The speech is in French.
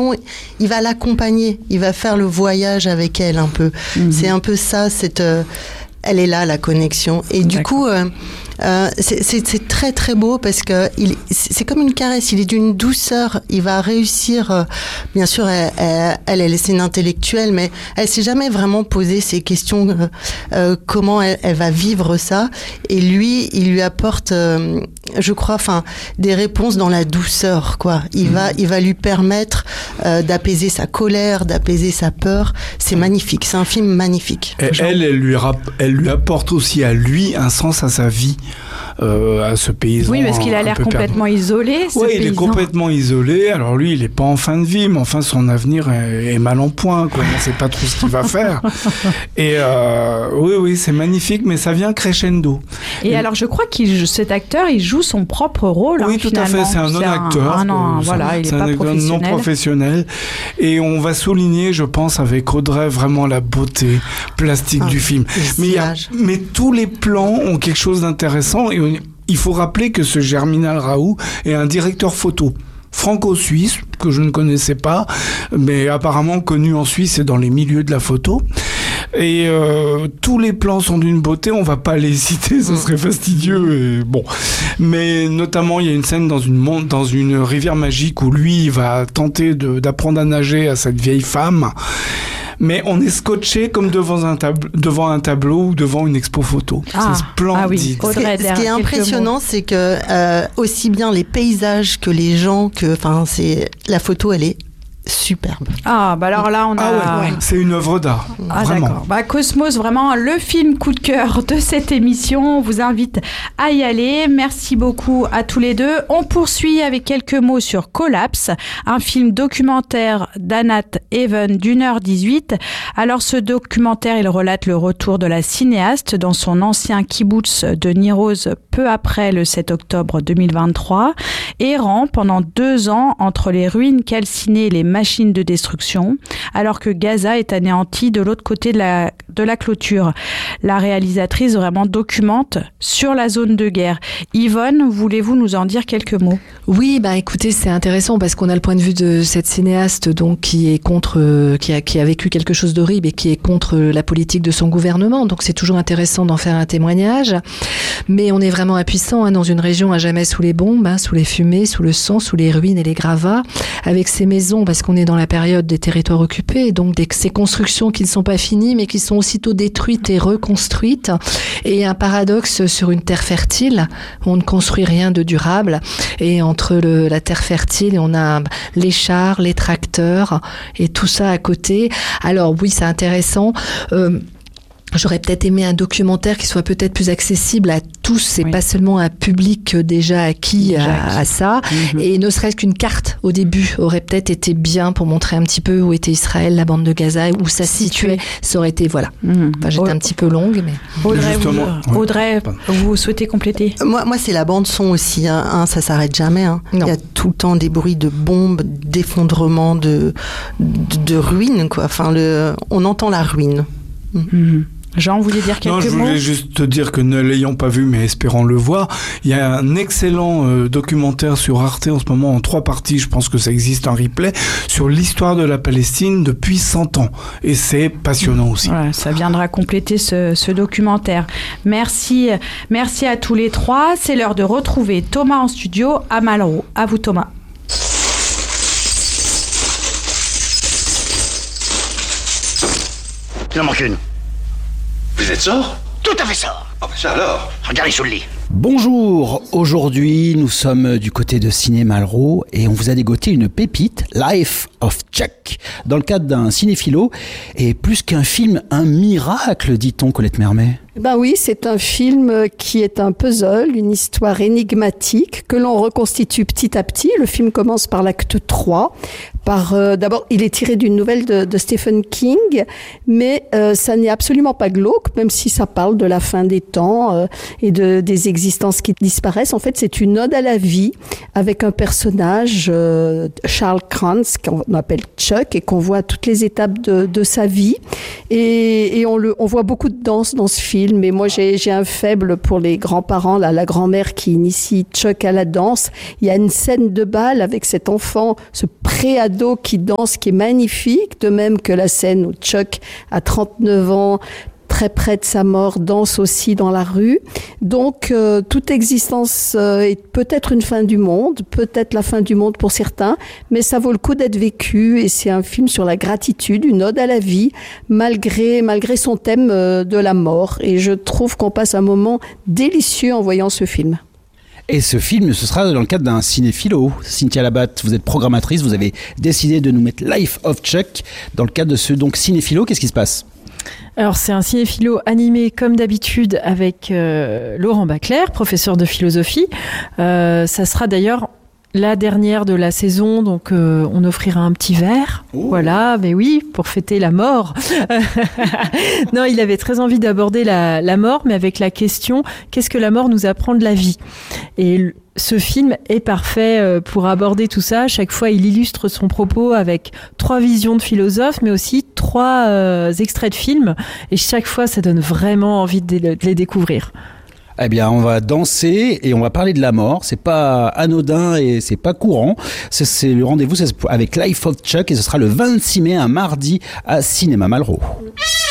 fond, il va l'accompagner, il va faire le voyage avec elle un peu. C'est un peu ça, elle est là, la connexion. Et du coup, c'est très très beau parce que c'est comme une caresse, il est d'une douceur, il va réussir, bien sûr c'est une intellectuelle, mais elle s'est jamais vraiment posé ces questions, comment elle va vivre ça, et lui, il lui apporte, je crois, des réponses dans la douceur, quoi. Il va lui permettre d'apaiser sa colère, d'apaiser sa peur. C'est magnifique, c'est un film magnifique. Et elle lui apporte aussi à lui un sens à sa vie. À ce paysan. Oui, parce qu'il a l'air complètement isolé. Oui, il est complètement isolé. Alors lui, il n'est pas en fin de vie, mais enfin son avenir est mal en point. On ne sait pas trop ce qu'il va faire. Et oui, c'est magnifique, mais ça vient crescendo. Et alors, je crois cet acteur, il joue son propre rôle. Oui, tout à fait. C'est un non-acteur. Il n'est pas professionnel. Non professionnel. Et on va souligner, je pense, avec Audrey, vraiment la beauté plastique du film. Mais tous les plans ont quelque chose d'intéressant. Et il faut rappeler que ce Germinal Raoult est un directeur photo franco-suisse que je ne connaissais pas, mais apparemment connu en Suisse et dans les milieux de la photo. Et tous les plans sont d'une beauté, on va pas les citer, ce serait fastidieux. Mais notamment il y a une scène dans une rivière magique où lui va tenter d'apprendre à nager à cette vieille femme. Mais on est scotché comme devant un tableau ou devant une expo photo. C'est splendide. Audrey, ce qui est impressionnant, c'est que aussi bien les paysages que les gens, la photo, elle est superbe. Alors là, on a... c'est une œuvre d'art. Vraiment. D'accord. Cosmos, vraiment le film coup de cœur de cette émission. On vous invite à y aller. Merci beaucoup à tous les deux. On poursuit avec quelques mots sur Collapse, un film documentaire d'Anat Even d'1h18. Alors ce documentaire, il relate le retour de la cinéaste dans son ancien kibboutz de Niroz peu après le 7 octobre 2023, errant pendant 2 ans entre les ruines calcinées et les machine de destruction, alors que Gaza est anéanti de l'autre côté de la clôture. La réalisatrice vraiment documente sur la zone de guerre. Yvonne, voulez-vous nous en dire quelques mots ? Oui, écoutez, c'est intéressant parce qu'on a le point de vue de cette cinéaste donc qui est contre, qui a vécu quelque chose d'horrible et qui est contre la politique de son gouvernement. Donc c'est toujours intéressant d'en faire un témoignage. Mais on est vraiment impuissant dans une région à jamais sous les bombes, sous les fumées, sous le sang, sous les ruines et les gravats, avec ces maisons, parce qu'on est dans la période des territoires occupés, donc ces constructions qui ne sont pas finies, mais qui sont aussitôt détruites et reconstruites. Et un paradoxe sur une terre fertile, où on ne construit rien de durable. Et entre la terre fertile, on a les chars, les tracteurs, et tout ça à côté. Alors oui, c'est intéressant. J'aurais peut-être aimé un documentaire qui soit peut-être plus accessible à tous et pas seulement à un public déjà acquis à ça. Et ne serait-ce qu'une carte au début aurait peut-être été bien pour montrer un petit peu où était Israël, la bande de Gaza, où ça se situait. Ça aurait été, voilà. J'étais un petit peu longue, mais... Audrey, vous souhaitez compléter ? Moi, c'est la bande-son aussi. Ça s'arrête jamais. Il y a tout le temps des bruits de bombes, d'effondrements, de ruines, quoi. On entend la ruine. Jean, vous vouliez dire quelques mots ? Non, je voulais juste te dire que ne l'ayant pas vu, mais espérant le voir, il y a un excellent documentaire sur Arte en ce moment, en 3 parties, je pense que ça existe en replay, sur l'histoire de la Palestine depuis 100 ans. Et c'est passionnant aussi. Voilà, ça viendra compléter ce documentaire. Merci à tous les 3. C'est l'heure de retrouver Thomas en studio à Malraux. À vous, Thomas. Il en manque une. Vous êtes sort ? Tout à fait sort. Ah bah ça alors. Regardez sous le lit. Bonjour, aujourd'hui nous sommes du côté de Ciné Malraux et on vous a dégoté une pépite, Life of Chuck, dans le cadre d'un cinéphilo, et plus qu'un film, un miracle, dit-on, Colette Mermet. Oui, c'est un film qui est un puzzle, une histoire énigmatique que l'on reconstitue petit à petit. Le film commence par l'acte 3. D'abord, il est tiré d'une nouvelle de Stephen King, mais ça n'est absolument pas glauque, même si ça parle de la fin des temps et des existences qui disparaissent. En fait, c'est une ode à la vie avec un personnage, Charles Krantz, qu'on appelle Chuck, et qu'on voit à toutes les étapes de sa vie. Et on voit beaucoup de danse dans ce film. film. Et moi, j'ai un faible pour les grands-parents, là, la grand-mère qui initie Chuck à la danse. Il y a une scène de bal avec cet enfant, ce pré-ado qui danse, qui est magnifique, de même que la scène où Chuck, à 39 ans, très près de sa mort, danse aussi dans la rue. Donc, toute existence est peut-être une fin du monde, peut-être la fin du monde pour certains, mais ça vaut le coup d'être vécu, et c'est un film sur la gratitude, une ode à la vie, malgré son thème de la mort. Et je trouve qu'on passe un moment délicieux en voyant ce film. Et ce film, ce sera dans le cadre d'un cinéphilo. Cynthia Labatte, vous êtes programmatrice, vous avez décidé de nous mettre Life of Chuck dans le cadre de ce cinéphilo. Qu'est-ce qui se passe ? Alors, c'est un cinéphilo animé comme d'habitude avec Laurent Baclair, professeur de philosophie. Ça sera d'ailleurs la dernière de la saison, donc on offrira un petit verre. Oh. Voilà, mais oui, pour fêter la mort. Non, il avait très envie d'aborder la mort, mais avec la question, qu'est-ce que la mort nous apprend de la vie ? Et ce film est parfait pour aborder tout ça. Chaque fois, il illustre son propos avec 3 visions de philosophes, mais aussi 3 extraits de films. Et chaque fois, ça donne vraiment envie de les découvrir. Eh bien, on va danser et on va parler de la mort. C'est pas anodin et c'est pas courant. C'est le rendez-vous avec Life of Chuck, et ce sera le 26 mai, un mardi, à Cinéma Malraux.